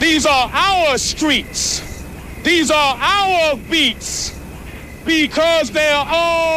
These are our streets. These are our beats because they're all